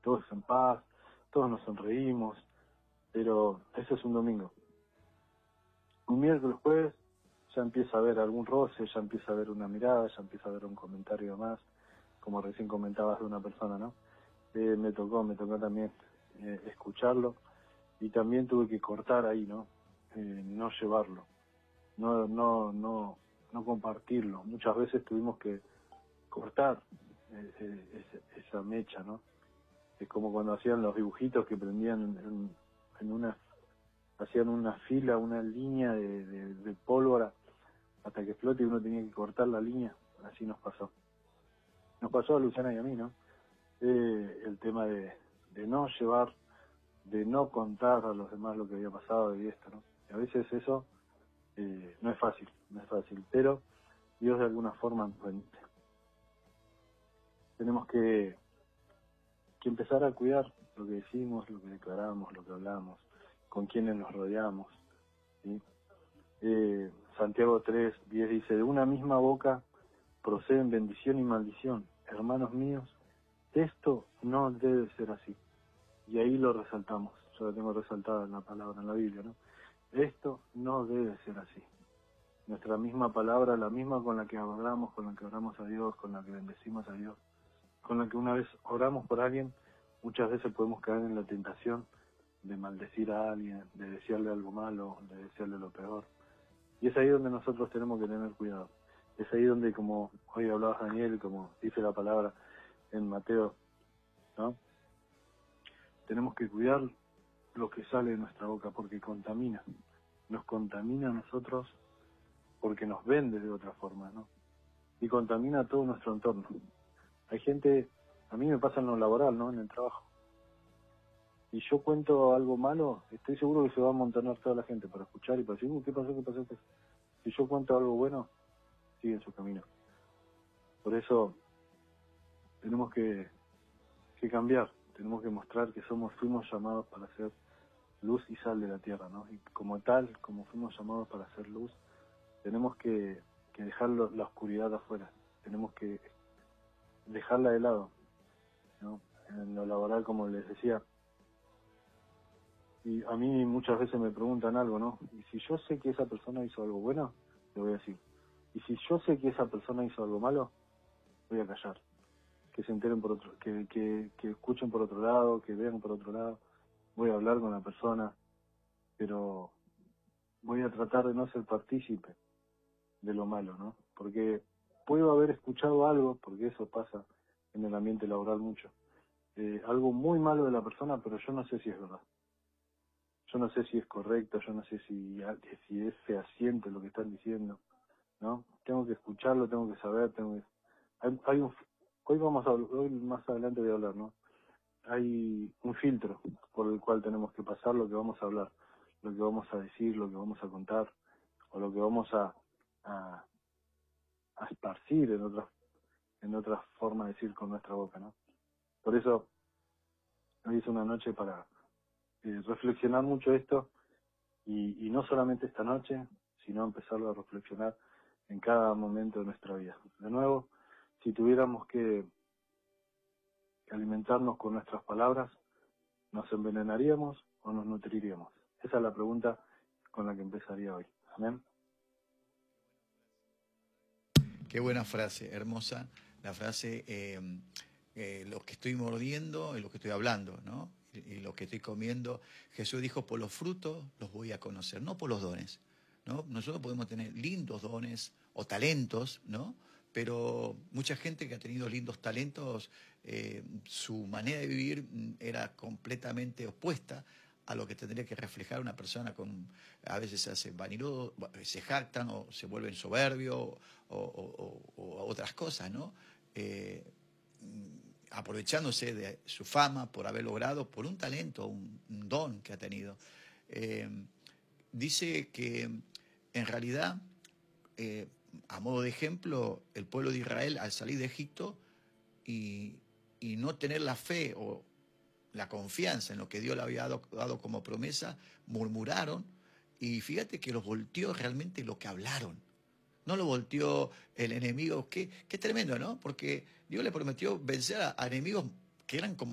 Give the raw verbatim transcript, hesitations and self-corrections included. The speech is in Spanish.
todo es en paz, todos nos sonreímos, pero eso es un domingo. Un miércoles, jueves, ya empieza a haber algún roce, ya empieza a haber una mirada, ya empieza a haber un comentario más, como recién comentabas de una persona, ¿no? Eh, me tocó, me tocó también eh, escucharlo, y también tuve que cortar ahí, ¿no? Eh, no llevarlo, no, no, no, no compartirlo. Muchas veces tuvimos que cortar eh, eh, esa, esa mecha, ¿no? Es como cuando hacían los dibujitos que prendían en, en, en una, hacían una fila, una línea de, de, de pólvora hasta que explote y uno tenía que cortar la línea. Así nos pasó. Nos pasó a Luciana y a mí, ¿no? Eh, el tema de, de no llevar, de no contar a los demás lo que había pasado y esto, ¿no? Y a veces eso eh, no es fácil, no es fácil, pero Dios de alguna forma nos permite. Tenemos que, que empezar a cuidar lo que decimos, lo que declaramos, lo que hablamos, con quienes nos rodeamos, ¿sí? Eh, Santiago tres, diez dice, de una misma boca proceden bendición y maldición. Hermanos míos, esto no debe ser así. Y ahí lo resaltamos, yo lo tengo resaltado en la palabra, en la Biblia, ¿no? Esto no debe ser así. Nuestra misma palabra, la misma con la que hablamos, con la que oramos a Dios, con la que bendecimos a Dios, con la que una vez oramos por alguien, muchas veces podemos caer en la tentación de maldecir a alguien, de desearle algo malo, de desearle lo peor. Y es ahí donde nosotros tenemos que tener cuidado. Es ahí donde, como hoy hablabas Daniel, como dice la palabra en Mateo, ¿no? Tenemos que cuidar lo que sale de nuestra boca porque contamina. Nos contamina a nosotros porque nos vende de otra forma, ¿no? Y contamina todo nuestro entorno. Hay gente, a mí me pasa en lo laboral, ¿no? En el trabajo. Y yo cuento algo malo, estoy seguro que se va a amontonar toda la gente para escuchar y para decir, uh, ¿qué pasó? ¿Qué pasó? ¿Qué pasó? Si yo cuento algo bueno, sigue en su camino. Por eso tenemos que, que cambiar, tenemos que mostrar que somos, fuimos llamados para ser luz y sal de la tierra, ¿no? Y como tal, como fuimos llamados para ser luz, tenemos que, que dejar lo, la oscuridad afuera, tenemos que dejarla de lado, ¿no? En lo laboral, como les decía, y a mí muchas veces me preguntan algo, ¿no? Y si yo sé que esa persona hizo algo bueno, le voy a decir. Y si yo sé que esa persona hizo algo malo, voy a callar. Que se enteren por otro, que, que, que escuchen por otro lado, que vean por otro lado. Voy a hablar con la persona, pero voy a tratar de no ser partícipe de lo malo, ¿no? Porque puedo haber escuchado algo, porque eso pasa en el ambiente laboral mucho, eh, algo muy malo de la persona, pero yo no sé si es verdad. Yo no sé si es correcto, yo no sé si, si es fehaciente lo que están diciendo, ¿no? Tengo que escucharlo, tengo que saber, tengo que... Hay, hay un... Hoy vamos a hoy más adelante voy a hablar, ¿no? Hay un filtro por el cual tenemos que pasar lo que vamos a hablar, lo que vamos a decir, lo que vamos a contar, o lo que vamos a, a, a esparcir en otras en otra forma de decir con nuestra boca, ¿no? Por eso hoy es una noche para eh, reflexionar mucho esto y, y no solamente esta noche, sino empezarlo a reflexionar en cada momento de nuestra vida. De nuevo, si tuviéramos que alimentarnos con nuestras palabras, ¿nos envenenaríamos o nos nutriríamos? Esa es la pregunta con la que empezaría hoy. Amén. Qué buena frase, hermosa. La frase, eh, eh, lo que estoy mordiendo es lo que estoy hablando, ¿no? Y, y lo que estoy comiendo. Jesús dijo, por los frutos los voy a conocer, no por los dones, ¿no? Nosotros podemos tener lindos dones o talentos, ¿no? Pero mucha gente que ha tenido lindos talentos, eh, su manera de vivir era completamente opuesta a lo que tendría que reflejar una persona con, a veces se hacen vanidosos, se jactan o se vuelven soberbios o, o, o, o otras cosas, ¿no? Eh, aprovechándose de su fama por haber logrado, por un talento, un, un don que ha tenido. Eh, dice que en realidad, eh, a modo de ejemplo, el pueblo de Israel al salir de Egipto y, y no tener la fe o la confianza en lo que Dios le había dado, dado como promesa, murmuraron y fíjate que los volteó realmente lo que hablaron. No lo volteó el enemigo, qué, qué tremendo, ¿no? Porque Dios le prometió vencer a, a enemigos que eran como